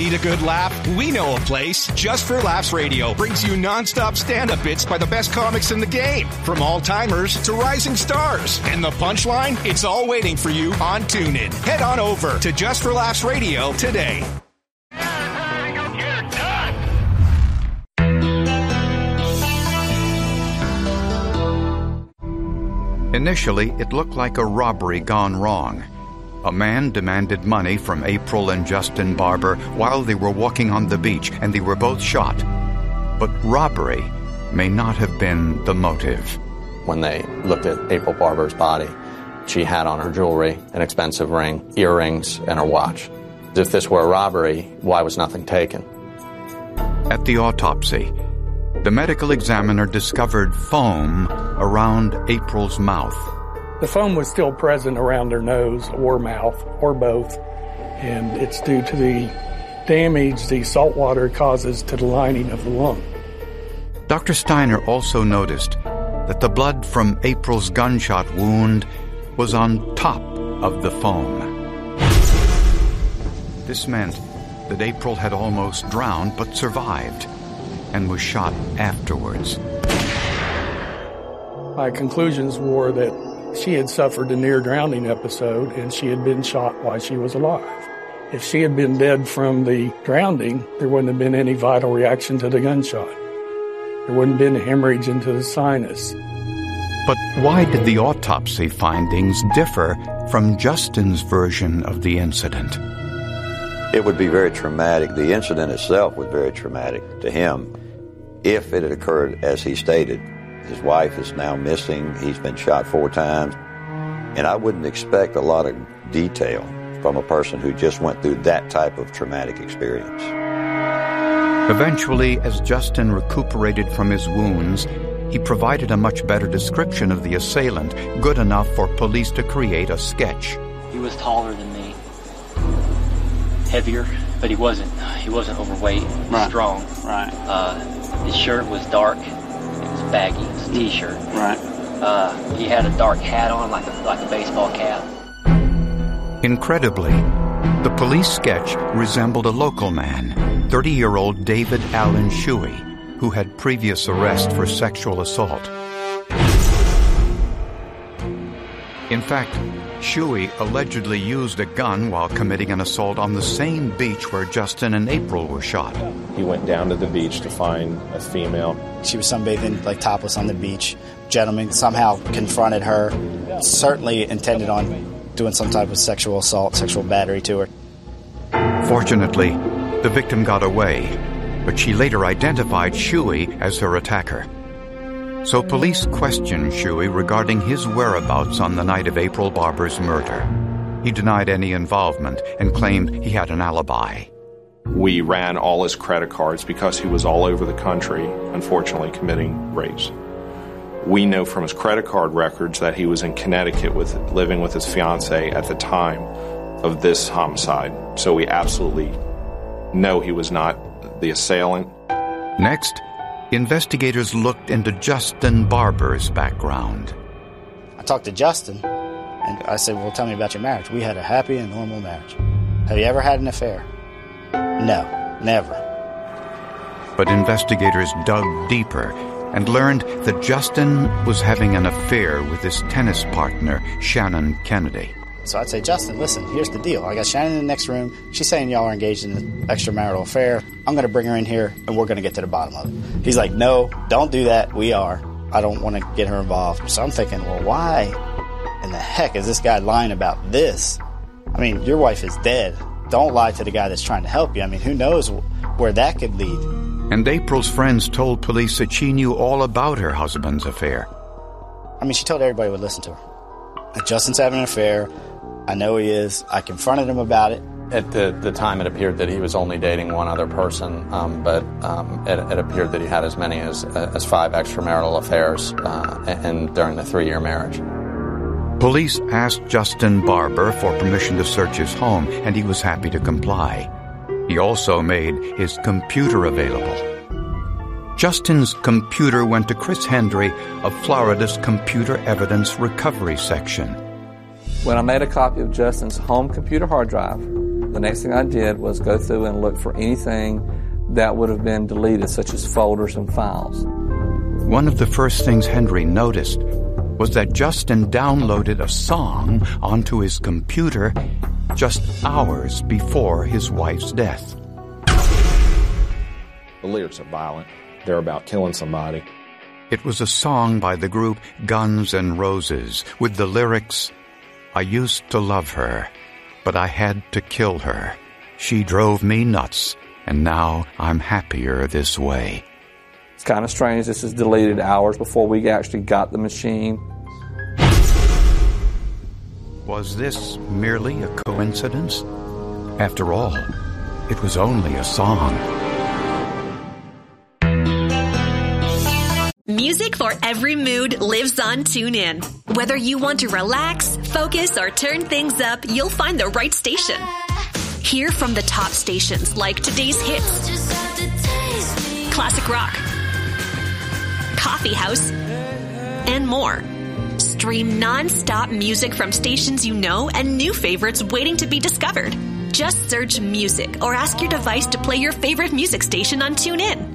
Need a good laugh? We know a place. Just for Laughs Radio brings you non-stop stand-up bits by the best comics in the game. From all-timers to rising stars. And the punchline? It's all waiting for you on TuneIn. Head on over to Just for Laughs Radio today. Initially, it looked like a robbery gone wrong. A man demanded money from April and Justin Barber while they were walking on the beach, and they were both shot. But robbery may not have been the motive. When they looked at April Barber's body, she had on her jewelry, an expensive ring, earrings, and her watch. If this were a robbery, why was nothing taken? At the autopsy, the medical examiner discovered foam around April's mouth. The foam was still present around her nose or mouth, or both, and it's due to the damage the salt water causes to the lining of the lung. Dr. Steiner also noticed that the blood from April's gunshot wound was on top of the foam. This meant that April had almost drowned but survived and was shot afterwards. My conclusions were that she had suffered a near-drowning episode and she had been shot while she was alive. If she had been dead from the drowning, there wouldn't have been any vital reaction to the gunshot. There wouldn't have been a hemorrhage into the sinus. But why did the autopsy findings differ from Justin's version of the incident? It would be very traumatic. The incident itself was very traumatic to him. If it had occurred as he stated, his wife is now missing, he's been shot 4 times, and I wouldn't expect a lot of detail from a person who just went through that type of traumatic experience. Eventually, as Justin recuperated from his wounds, he provided a much better description of the assailant, good enough for police to create a sketch. He was taller than me, heavier, but he wasn't overweight, right. Strong. Right. His shirt was dark, it was baggy, it was a t-shirt. Right. He had a dark hat on, like a baseball cap. Incredibly, the police sketch resembled a local man, 30-year-old David Allen Shuey, who had previous arrest for sexual assault. In fact, Shuey allegedly used a gun while committing an assault on the same beach where Justin and April were shot. He went down to the beach to find a female. She was sunbathing, topless on the beach. Gentleman somehow confronted her, certainly intended on doing some type of sexual assault, sexual battery to her. Fortunately, the victim got away, but she later identified Shuey as her attacker. So police questioned Shuey regarding his whereabouts on the night of April Barber's murder. He denied any involvement and claimed he had an alibi. We ran all his credit cards because he was all over the country, unfortunately, committing rapes. We know from his credit card records that he was in Connecticut living with his fiancée at the time of this homicide. So we absolutely know he was not the assailant. Next, investigators looked into Justin Barber's background. I talked to Justin, and I said, well, tell me about your marriage. We had a happy and normal marriage. Have you ever had an affair? No, never. But investigators dug deeper and learned that Justin was having an affair with his tennis partner, Shannon Kennedy. So I'd say, Justin, listen, here's the deal. I got Shannon in the next room. She's saying y'all are engaged in an extramarital affair. I'm going to bring her in here, and we're going to get to the bottom of it. He's like, no, don't do that. We are. I don't want to get her involved. So I'm thinking, well, why in the heck is this guy lying about this? I mean, your wife is dead. Don't lie to the guy that's trying to help you. I mean, who knows where that could lead? And April's friends told police that she knew all about her husband's affair. I mean, she told everybody would listen to her. Justin's having an affair. I know he is. I confronted him about it. At the time, it appeared that he was only dating one other person, but it appeared that he had as many as 5 extramarital affairs and during the 3-year marriage. Police asked Justin Barber for permission to search his home, and he was happy to comply. He also made his computer available. Justin's computer went to Chris Hendry of Florida's Computer Evidence Recovery Section. When I made a copy of Justin's home computer hard drive, The next thing I did was go through and look for anything that would have been deleted, such as folders and files. One of the first things Henry noticed was that Justin downloaded a song onto his computer just hours before his wife's death. The lyrics are violent. They're about killing somebody. It was a song by the group Guns N' Roses with the lyrics, "I used to love her, but I had to kill her. She drove me nuts, and now I'm happier this way." It's kind of strange this is deleted hours before we actually got the machine. Was this merely a coincidence? After all, it was only a song. Music for every mood lives on TuneIn. Whether you want to relax, focus, or turn things up, you'll find the right station. Hear from the top stations like today's hits, classic rock, coffee house, and more. Stream non-stop music from stations you know and new favorites waiting to be discovered. Just search music or ask your device to play your favorite music station on TuneIn.